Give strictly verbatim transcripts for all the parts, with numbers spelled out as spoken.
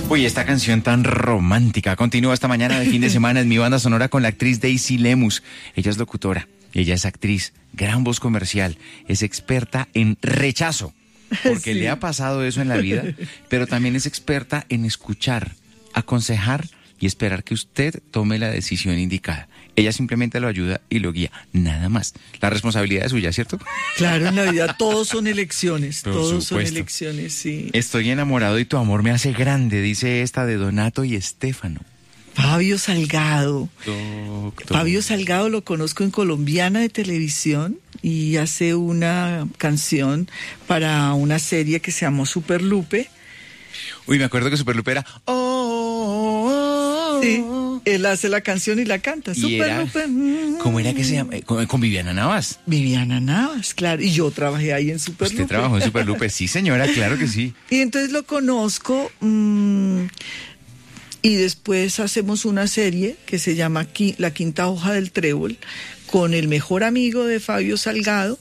Uy, esta canción tan romántica continúa esta mañana de fin de semana en mi banda sonora con la actriz Daisy Lemus. Ella es locutora, ella es actriz, gran voz comercial, es experta en rechazo, porque sí. Le ha pasado eso en la vida, pero también es experta en escuchar, aconsejar y esperar que usted tome la decisión indicada. Ella simplemente lo ayuda y lo guía, nada más. La responsabilidad es suya, ¿cierto? Claro, en la vida todos son elecciones, Por todos supuesto. son elecciones, sí. Estoy enamorado y tu amor me hace grande, dice esta de Donato y Estefano. Fabio Salgado. Doctor. Fabio Salgado lo conozco en Colombiana de Televisión y hace una canción para una serie que se llamó Super Lupe. Uy, me acuerdo que Super Lupe era... Oh, oh, oh, sí, él hace la canción y la canta. Y Super era, Lupe. ¿cómo era que se llama? Con, con Viviana Navas. Viviana Navas, claro. Y yo trabajé ahí en Super Usted Lupe. trabajó en Super Lupe, sí señora, claro que sí. Y entonces lo conozco mmm, y después hacemos una serie que se llama Qui- La Quinta Hoja del Trébol con el mejor amigo de Fabio Salgado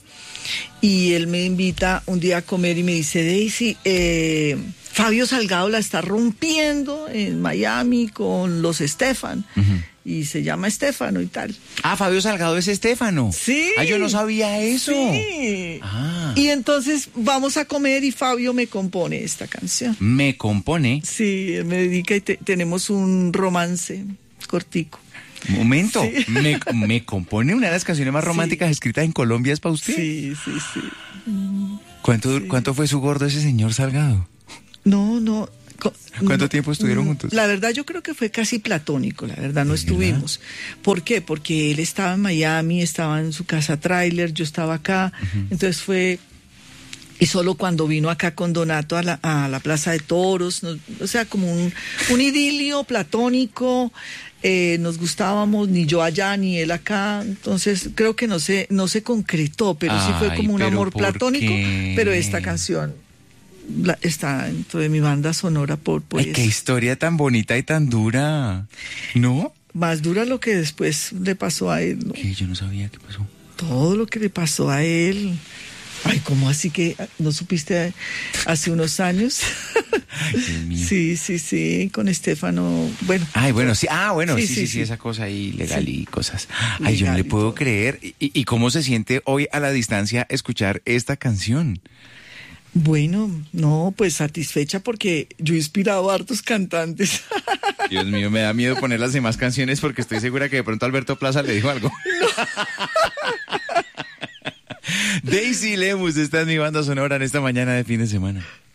y él me invita un día a comer y me dice, Daisy, eh, Fabio Salgado la está rompiendo en Miami con los Estefan. Uh-huh. Y se llama Estefano y tal. Ah, Fabio Salgado es Estefano. Sí. Ah, yo no sabía eso. Sí. Ah. Y entonces vamos a comer y Fabio me compone esta canción. ¿Me compone? Sí, él me dedica y te, tenemos un romance cortico. Momento, sí. me, me compone una de las canciones más románticas sí. escritas en Colombia, ¿es para usted? Sí, sí, sí. ¿Cuánto, sí. ¿Cuánto fue su gordo ese señor Salgado? No, no. ¿Cuánto no, tiempo estuvieron juntos? La verdad yo creo que fue casi platónico, la verdad no estuvimos. ¿Verdad? ¿Por qué? Porque él estaba en Miami, estaba en su casa tráiler, yo estaba acá, uh-huh. entonces fue... Y solo cuando vino acá con Donato a la, a la Plaza de Toros, nos, o sea, como un, un idilio platónico, eh, nos gustábamos, ni yo allá, ni él acá, entonces creo que no se, no se concretó, pero Ay, sí fue como un amor platónico, qué? Pero esta canción la, está dentro de mi banda sonora por, por Ay, eso. Qué historia tan bonita y tan dura, ¿no? Más dura lo que después le pasó a él, ¿no? ¿Qué? Yo no sabía qué pasó. Todo lo que le pasó a él... Ay, ¿cómo así que no supiste hace unos años? Ay, Dios mío. Sí, sí, sí, con Estefano, bueno. Ay, bueno, sí, ah, bueno, sí, sí, sí, sí, sí. esa cosa ahí legal sí. y cosas. Ay, legal yo no le puedo todo. creer. ¿Y, ¿Y cómo se siente hoy a la distancia escuchar esta canción? Bueno, no, pues satisfecha porque yo he inspirado a hartos cantantes. Dios mío, me da miedo poner las demás canciones porque estoy segura que de pronto Alberto Plaza le dijo algo. No. Daisy Lemus está en mi banda sonora en esta mañana de fin de semana.